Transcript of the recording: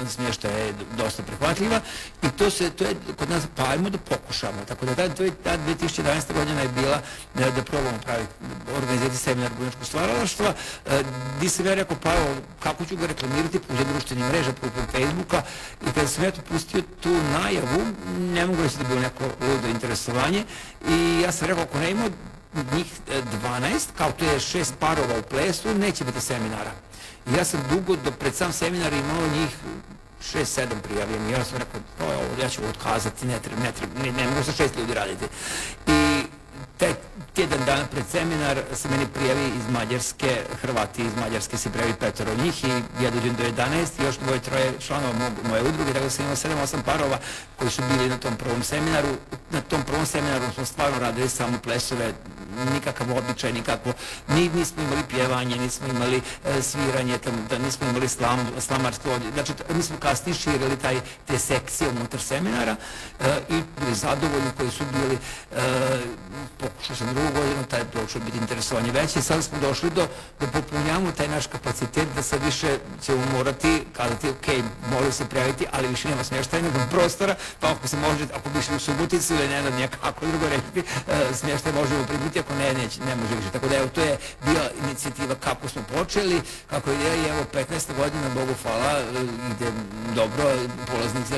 smještaja je dosta prihvatljiva i to je kod nas, pa ajmo da pokušamo. Tako da ta 2011. godina je bila da probamo organizirati seminar buničkog stvaralaštva, gdje sam ja rekao, pa evo, kako ću ga reklamirati putem društvenih mreža, putem Facebooka, i kada sam ja to pustio tu najavu, ne mogu reći da je bilo neko ludo interesovanje, i ja sam rekao, ako ne ima njih 12, kao to je 6 parova u plesu, neće biti seminara. I ja sam dugo, pred sam seminar imao njih 6-7 prijavljenih, i ja sam rekao, ja ću otkazati, ne mogu sa 6 ljudi raditi. I tjedan dana pred seminar se meni prijavi iz Mađarske, Hrvati iz Mađarske se prijavi 5 od njih, i ja dođem do 11 i još 2-3 članova moje udruge, tako da sam imao 7-8 parova koji su bili na tom prvom seminaru. Na tom prvom seminaru smo stvarno radili samo plesove, nikakav običaj, nikakvo, nismo imali pjevanje, nismo imali sviranje, nismo imali slamarsko, znači mi smo kasnije širili te sekcije unutar seminara i bili zadovoljni koji su bili. Pokušao sam drugu godinu, taj je došlo biti interesovanje veće, i sad smo došli da popunjamo taj naš kapacitet, da sad više ćemo morati kazati, ok, moraju se prijaviti, ali više nema smještajnog prostora, pa ako bi išli u Suboticu ili nekako drugo reći, smještaj možemo primiti, ako ne može više. Tako da evo, to je bila inicijativa kako smo počeli, kako je, i evo 15. godina, Bogu hvala, ide dobro, polaznici